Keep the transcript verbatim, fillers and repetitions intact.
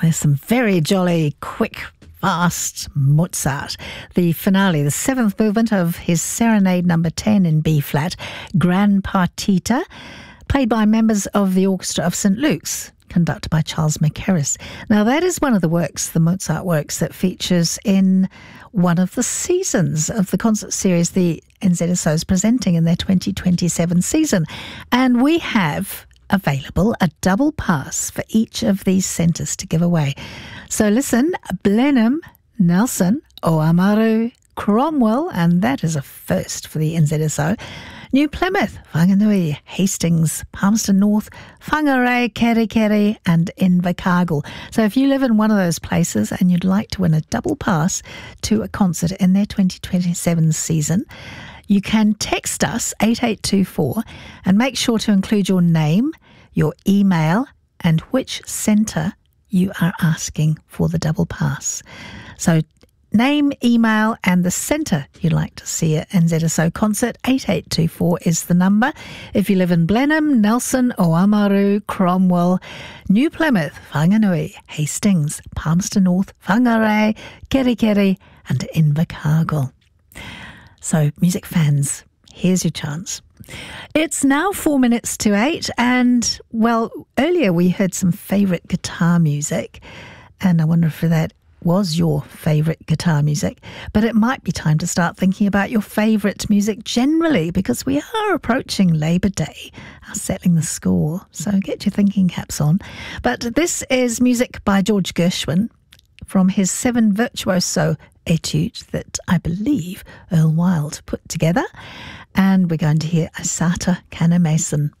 there's some very jolly, quick, fast Mozart. The finale, the seventh movement of his Serenade number ten in B-flat, Gran Partita, played by members of the Orchestra of Saint Luke's, conducted by Charles Mackerras. Now, that is one of the works, the Mozart works, that features in one of the seasons of the concert series the N Z S O is presenting in their twenty twenty-seven season. And we have available a double pass for each of these centres to give away. So listen, Blenheim, Nelson, Oamaru, Cromwell, and that is a first for the N Z S O, New Plymouth, Whanganui, Hastings, Palmerston North, Whangarei, Kerikeri and Invercargill. So if you live in one of those places and you'd like to win a double pass to a concert in their twenty twenty-seven season, you can text us eight eight two four and make sure to include your name, your email and which centre you are asking for the double pass. So name, email and the centre you'd like to see at N Z S O concert, eight eight two four is the number. If you live in Blenheim, Nelson, Oamaru, Cromwell, New Plymouth, Whanganui, Hastings, Palmerston North, Whangarei, Kerikeri and Invercargill. So, music fans, here's your chance. It's now four minutes to eight and, well, earlier we heard some favourite guitar music and I wonder if that was your favourite guitar music, but it might be time to start thinking about your favourite music generally because we are approaching Labour Day, our settling the score, so get your thinking caps on. But this is music by George Gershwin from his Seven Virtuoso etude that I believe Earl Wild put together, and we're going to hear Asata Kana Mason.